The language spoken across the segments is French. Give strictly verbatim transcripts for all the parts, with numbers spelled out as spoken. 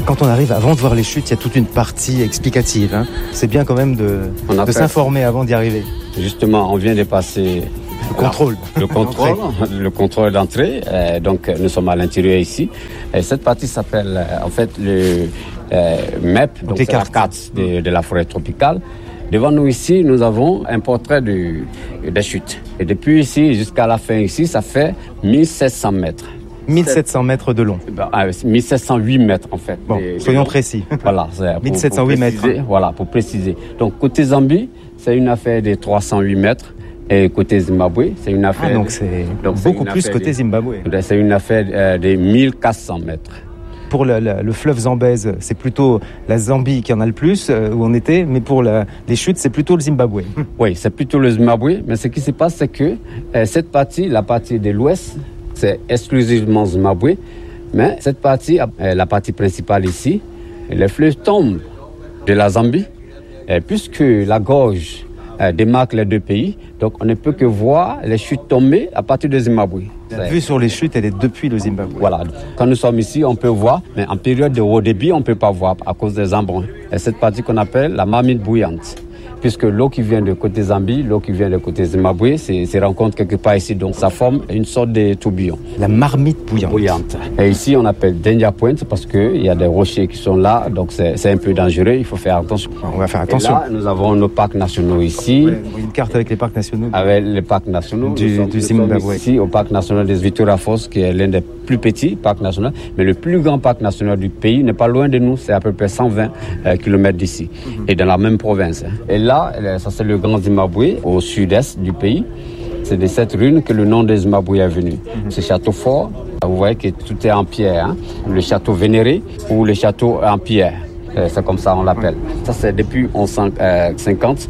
Quand on arrive, avant de voir les chutes, il y a toute une partie explicative. Hein. C'est bien quand même de, de s'informer avant d'y arriver. Justement, on vient de passer... Le contrôle. Alors, le contrôle, le contrôle d'entrée. Euh, donc, nous sommes à l'intérieur ici. Et cette partie s'appelle, euh, en fait, le euh, M E P, donc c'est la carte de, de la forêt tropicale. Devant nous ici, nous avons un portrait de, des chutes. Et depuis ici jusqu'à la fin ici, ça fait mille sept cents mètres. mille sept cents mètres de long. Ben, euh, mille sept cent huit mètres en fait. Bon, de, soyons de précis. Voilà. Pour, mille sept cent huit pour préciser, mètres. Voilà, pour préciser. Donc, côté Zambie, c'est une affaire de trois cent huit mètres. Et côté Zimbabwe, c'est une affaire... Ah, donc c'est donc beaucoup c'est plus côté de, Zimbabwe. C'est une affaire euh, de mille quatre cents mètres. Pour le, le, le fleuve Zambèze, c'est plutôt la Zambie qui en a le plus, euh, où on était, mais pour la, les chutes, c'est plutôt le Zimbabwe. Oui, c'est plutôt le Zimbabwe, mais ce qui se passe, c'est que euh, cette partie, la partie de l'ouest, c'est exclusivement Zimbabwe, mais cette partie, euh, la partie principale ici, les fleuves tombent de la Zambie, euh, puisque la gorge euh, démarque les deux pays, donc on ne peut que voir les chutes tomber à partir de Zimbabwe. La vue sur les chutes, elle est depuis le Zimbabwe. Voilà. Quand nous sommes ici, on peut voir, mais en période de haut débit, on ne peut pas voir à cause des embruns. Et cette partie qu'on appelle la marmite bouillante. Puisque l'eau qui vient de côté Zambie, l'eau qui vient de côté Zimbabwe, se rencontre quelque part ici. Donc ça forme une sorte de tourbillon. La marmite bouillante. bouillante. Et ici, on appelle Danger Point parce qu'il y a des rochers qui sont là. Donc c'est un peu dangereux, il faut faire attention. On va faire attention. Et là, nous avons nos parcs nationaux ici. Ouais, une carte avec les parcs nationaux. Avec les parcs nationaux. Du, sommes, du Zimbabwe. Ici au parc national des Vitória Falls, qui est l'un des plus petits parcs nationaux. Mais le plus grand parc national du pays n'est pas loin de nous. C'est à peu près cent vingt euh, kilomètres d'ici. Mm-hmm. Et dans la même province. Et là, ça c'est le Grand Zimbabwe, au sud-est du pays. C'est de cette rune que le nom de Zimbabwe est venu. Mm-hmm. Ce château fort, vous voyez que tout est en pierre. Hein? Le château vénéré ou le château en pierre. C'est comme ça on l'appelle. Ça c'est depuis mille cent cinquante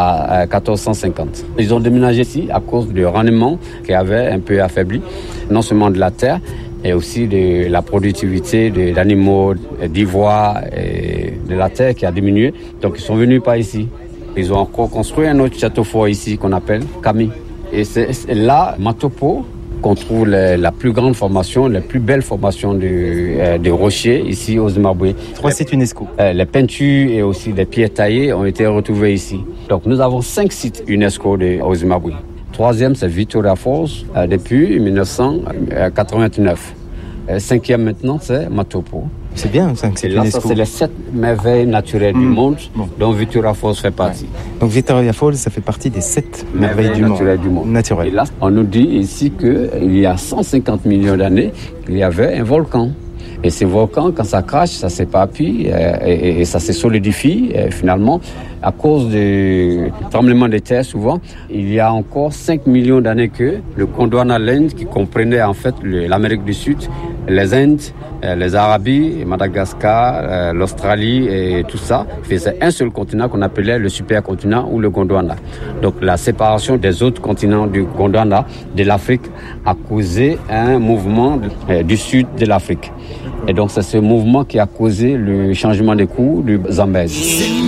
à quatorze cent cinquante. Ils ont déménagé ici à cause du rendement qui avait un peu affaibli, non seulement de la terre, et aussi de la productivité des animaux, d'ivoire et de la terre qui a diminué. Donc ils sont venus par ici. Ils ont encore construit un autre château fort ici qu'on appelle Kami. Et c'est là, Matopo, qu'on trouve les, la plus grande formation, les plus belles formations de, euh, de rochers ici au Zimbabwe. Trois sites UNESCO. Euh, les peintures et aussi les pierres taillées ont été retrouvées ici. Donc nous avons cinq sites UNESCO de, au Zimbabwe. Troisième, c'est Vitória Falls euh, depuis mille neuf cent quatre-vingt-neuf. Euh, cinquième maintenant, c'est Matopo. C'est bien, ça, c'est là, ça, c'est les sept merveilles naturelles mmh. du monde, bon. dont Vitória Falls fait partie. Ouais. Donc Vitória Falls, ça fait partie des sept merveilles, merveilles du, naturelles monde. du monde. Naturel. Et là, on nous dit ici qu'il y a cent cinquante millions d'années, il y avait un volcan. Et ces volcans, quand ça crache, ça s'éparpille euh, et, et ça se solidifie. Et finalement, à cause du tremblement de terre, souvent, il y a encore cinq millions d'années que le Gondwana Land, qui comprenait en fait l'Amérique du Sud, les Indes, euh, les Arabies, Madagascar, euh, l'Australie et tout ça, faisait un seul continent qu'on appelait le supercontinent ou le Gondwana. Donc la séparation des autres continents du Gondwana, de l'Afrique, a causé un mouvement de, euh, du sud de l'Afrique. Et donc c'est ce mouvement qui a causé le changement de cours du Zambèze.